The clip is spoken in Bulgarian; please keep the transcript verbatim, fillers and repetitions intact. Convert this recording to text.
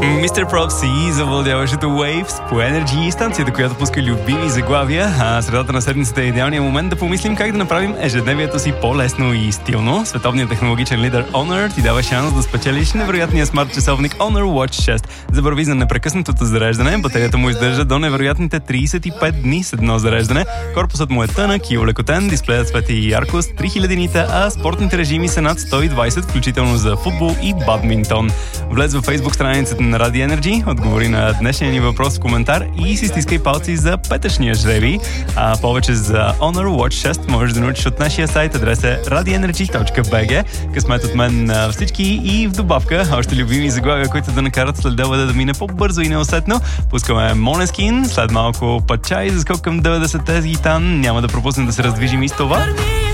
мистер Пропси завладяващото Waves по Energy, станцията, която пуска любими заглавия, а средата на седмицата е идеалният момент да помислим как да направим ежедневието си по-лесно и стилно. Световният технологичен лидер Honor ти дава шанс да спечелиш невероятния смарт часовник Honor Watch шест. Забрави за непрекъснатото зареждане, батерията му издържа до невероятните трийсет и пет дни с едно зареждане, корпусът му е тънък и олекотен, дисплеят свети ярко с три хиляди нита, а спортните режими са над сто и двайсет, включително за футбол и бадминтон. Влез във Facebook страницата на Radio Energy, отговори на днешния ни въпрос в коментар и си стискай палци за петъчния жребий. А повече за Honor Watch шест можеш да научиш от нашия сайт, адрес е radio energy точка би джи. Късмет от мен на всички и в добавка още любими заглавия, които да накарат следобеда да мине по-бързо и неусетно. Пускаме Måneskin, след малко Пачай, заскок към деветдесетте гитан. Няма да пропуснем да се раздвижим и с това.